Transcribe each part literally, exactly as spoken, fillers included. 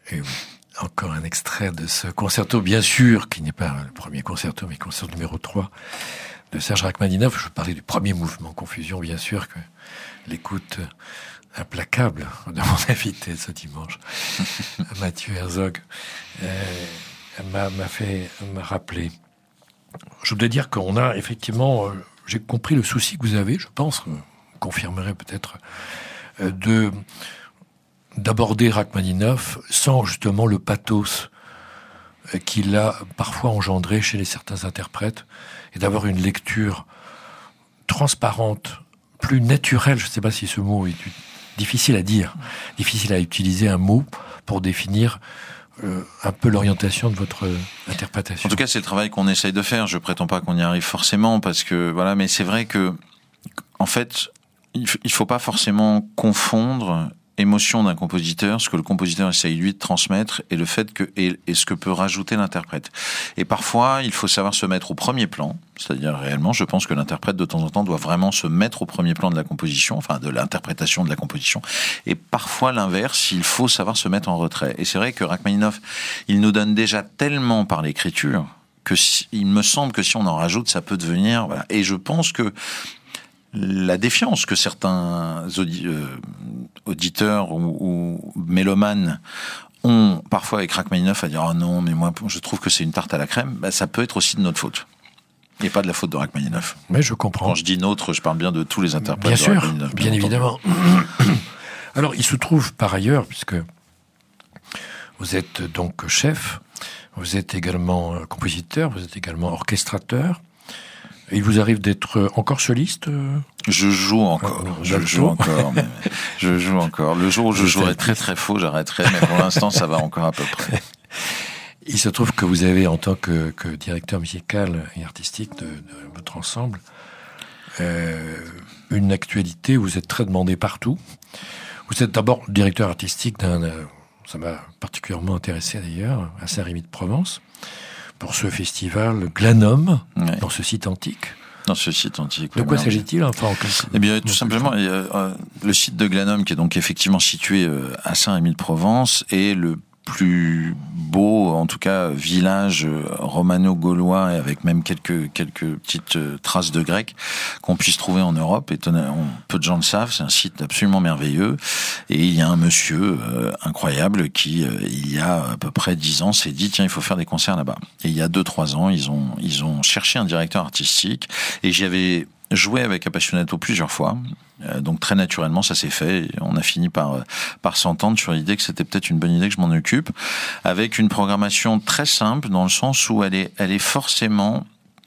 Et oui, encore un extrait de ce concerto, bien sûr, qui n'est pas le premier concerto, mais le concerto numéro trois de Serge Rachmaninov. Je parlais du premier mouvement, Confusion, bien sûr, que l'écoute implacable de mon invité ce dimanche, Mathieu Herzog, euh, m'a, m'a fait m'a rappelé. Je voudrais dire qu'on a effectivement, euh, j'ai compris le souci que vous avez, je pense, euh, vous confirmerez peut-être, euh, de d'aborder Rachmaninov sans justement le pathos euh, qu'il a parfois engendré chez les certains interprètes, et d'avoir une lecture transparente, plus naturelle. Je ne sais pas si ce mot est difficile à dire, difficile à utiliser un mot pour définir Euh, un peu l'orientation de votre euh, interprétation. En tout cas, c'est le travail qu'on essaye de faire. Je prétends pas qu'on y arrive forcément, parce que voilà, mais c'est vrai que, en fait, il, f- il faut pas forcément confondre émotion d'un compositeur, ce que le compositeur essaye lui de transmettre, et le fait que et, et ce que peut rajouter l'interprète. Et parfois, il faut savoir se mettre au premier plan, c'est-à-dire réellement, je pense que l'interprète de temps en temps doit vraiment se mettre au premier plan de la composition, enfin de l'interprétation de la composition. Et parfois l'inverse, il faut savoir se mettre en retrait. Et c'est vrai que Rachmaninov, il nous donne déjà tellement par l'écriture que si, il me semble que si on en rajoute, ça peut devenir. Voilà. Et je pense que la défiance que certains audi- euh, auditeurs ou, ou mélomanes ont parfois avec Rachmaninov à dire « Oh non, mais moi, je trouve que c'est une tarte à la crème », bah, ça peut être aussi de notre faute. Et pas de la faute de Rachmaninov. Mais je comprends. Quand je dis notre, je parle bien de tous les interprètes. Bien de sûr, Rachmaninov, bien, bien évidemment. Alors, il se trouve par ailleurs, puisque vous êtes donc chef, vous êtes également compositeur, vous êtes également orchestrateur. Il vous arrive d'être encore soliste ? Je joue encore, Euh, je joue encore, mais, je joue encore. Le jour où je Vous jouerai êtes très très faux, j'arrêterai, mais pour l'instant, ça va encore à peu près. Il se trouve que vous avez, en tant que, que directeur musical et artistique de, de votre ensemble, euh, une actualité où vous êtes très demandé partout. Vous êtes d'abord directeur artistique d'un... euh, ça m'a particulièrement intéressé d'ailleurs, à Saint-Rémy-de-Provence, pour ce festival Glanum, Ouais. dans ce site antique. Dans ce site antique. De ouais, quoi merde. s'agit-il, enfin, en quelque... Eh bien, tout simplement, euh, euh, le site de Glanum, qui est donc effectivement situé euh, à Saint-Rémy-de-Provence, est le plus beau, en tout cas, village euh, romano-gaulois, et avec même quelques quelques petites euh, traces de grec qu'on puisse trouver en Europe. Étonnamment, peu de gens le savent. C'est un site absolument merveilleux. Et il y a un monsieur euh, incroyable qui, euh, il y a à peu près dix ans, s'est dit tiens, il faut faire des concerts là-bas. Et il y a deux trois ans, ils ont ils ont cherché un directeur artistique, et j'y avais joué avec Appassionato plusieurs fois. Euh, donc très naturellement, ça s'est fait. Et on a fini par par s'entendre sur l'idée que c'était peut-être une bonne idée que je m'en occupe, avec une programmation très simple, dans le sens où elle est elle est forcément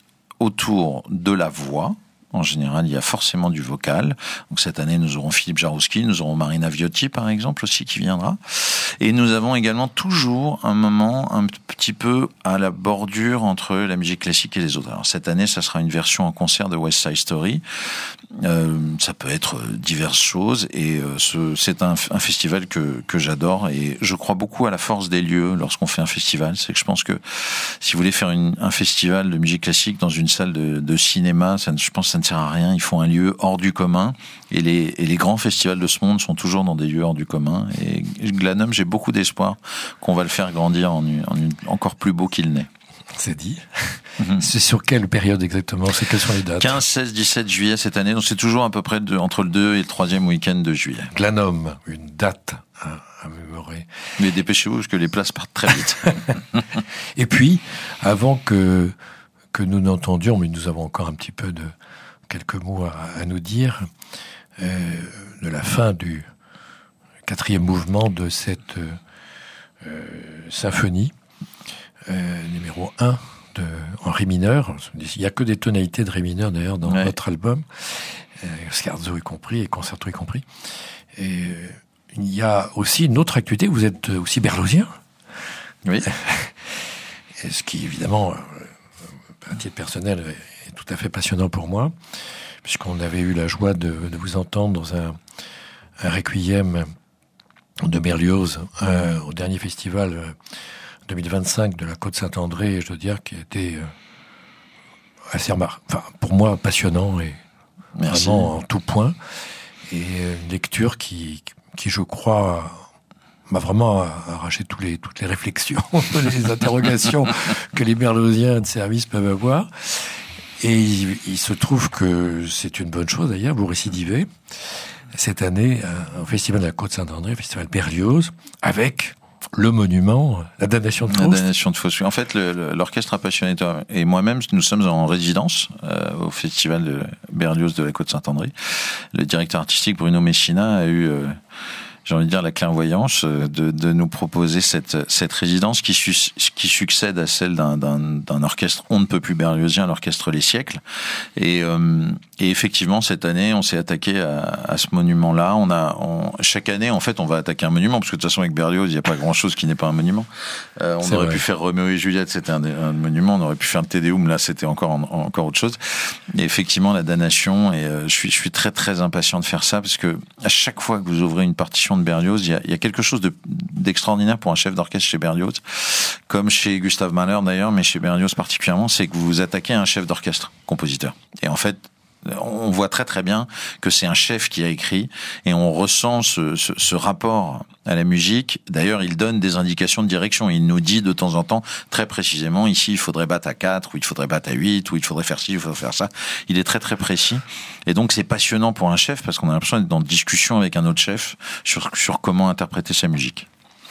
autour de la voix. En général, il y a forcément du vocal. Donc cette année, nous aurons Philippe Jarouski, nous aurons Marina Viotti, par exemple, aussi, qui viendra. Et nous avons également toujours un moment un petit peu à la bordure entre la musique classique et les autres. Alors cette année, ça sera une version en concert de West Side Story. Euh, ça peut être diverses choses. Et euh, ce, c'est un, un festival que, que j'adore. Et je crois beaucoup à la force des lieux lorsqu'on fait un festival. C'est que je pense que si vous voulez faire une, un festival de musique classique dans une salle de, de cinéma, ça, je pense que ça ne sert à rien. Il faut un lieu hors du commun, et les, et les grands festivals de ce monde sont toujours dans des lieux hors du commun. Et Glanum, j'ai beaucoup d'espoir qu'on va le faire grandir en, en une, encore plus beau qu'il n'est. C'est dit. Mm-hmm. C'est sur quelle période exactement ? C'est quelles sont les dates ? quinze, seize, dix-sept juillet cette année, donc c'est toujours à peu près de, entre le deux et le troisième week-end de juillet. Glanum, une date à, à mémorer. Mais dépêchez-vous parce que les places partent très vite. Et puis, avant que que nous n'entendions, mais nous avons encore un petit peu de quelques mots à, à nous dire, euh, de la fin du quatrième mouvement de cette euh, symphonie, euh, numéro un de, en ré mineur. Il n'y a que des tonalités de ré mineur d'ailleurs dans ouais. votre album, euh, scherzo y compris et concerto y compris. Et euh, il y a aussi une autre activité, vous êtes aussi berlosien. Oui. Et ce qui évidemment, à titre personnel, est tout à fait passionnant pour moi, puisqu'on avait eu la joie de, de vous entendre dans un, un requiem de Berlioz euh, au dernier festival euh, deux mille vingt-cinq de la Côte-Saint-André, et je dois dire qu'il était euh, assez remarquable, enfin pour moi passionnant et Merci. Vraiment en tout point, et une lecture qui, qui je crois m'a vraiment arraché tous les, toutes les réflexions, les interrogations que les berlioziens de service peuvent avoir. Et il, il se trouve que c'est une bonne chose d'ailleurs, vous récidivez cette année au Festival de la Côte-Saint-André, Festival Berlioz, avec le monument, la damnation de Faust. La damnation de Faust. En fait, le, le, l'orchestre Appassionato et moi-même, nous sommes en résidence euh, au Festival de Berlioz de la Côte-Saint-André. Le directeur artistique Bruno Messina a eu... Euh, j'ai envie de dire la clairvoyance de, de nous proposer cette, cette résidence qui, su, qui succède à celle d'un, d'un, d'un orchestre on ne peut plus berliozien, l'orchestre Les Siècles. Et, euh, et effectivement, cette année, on s'est attaqué à, à ce monument-là. On a, on, chaque année, en fait, on va attaquer un monument, parce que de toute façon, avec Berlioz, il n'y a pas grand-chose qui n'est pas un monument. Euh, on C'est aurait vrai. pu faire Roméo et Juliette, c'était un, un monument. On aurait pu faire le Te Deum, là, c'était encore, encore autre chose. Et effectivement, la damnation, et euh, je suis, je suis très, très impatient de faire ça, parce que à chaque fois que vous ouvrez une partition de Berlioz, il y a, il y a quelque chose de, d'extraordinaire pour un chef d'orchestre chez Berlioz, comme chez Gustav Mahler d'ailleurs, mais chez Berlioz particulièrement, c'est que vous vous attaquez à un chef d'orchestre, compositeur. Et en fait, on voit très très bien que c'est un chef qui a écrit, et on ressent ce, ce, ce rapport à la musique. D'ailleurs, il donne des indications de direction. Il nous dit de temps en temps, très précisément, ici, il faudrait battre à quatre, ou il faudrait battre à huit, ou il faudrait faire ci, il faudrait faire ça. Il est très très précis. Et donc, c'est passionnant pour un chef, parce qu'on a l'impression d'être dans une discussion avec un autre chef sur, sur comment interpréter sa musique.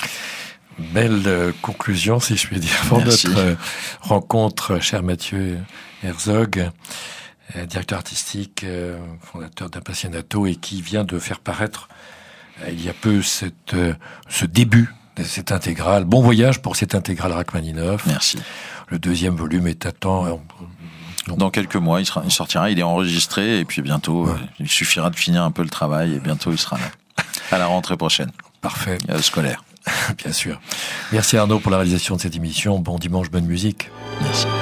Belle euh, conclusion, si je puis dire, pour Merci. notre euh, rencontre, cher Mathieu Herzog, euh, directeur artistique, euh, fondateur d'Appassionato, et qui vient de faire paraître euh, il y a peu cette, euh, ce début de cette intégrale. Bon voyage pour cette intégrale Rachmaninov. Merci. Le deuxième volume est à temps. euh, donc, Dans quelques mois, il, sera, il sortira, il est enregistré, et puis bientôt, Ouais. euh, il suffira de finir un peu le travail, et bientôt il sera là. À la rentrée prochaine, parfait, euh, scolaire. bien sûr. Merci Arnaud pour la réalisation de cette émission. Bon dimanche, bonne musique. Merci.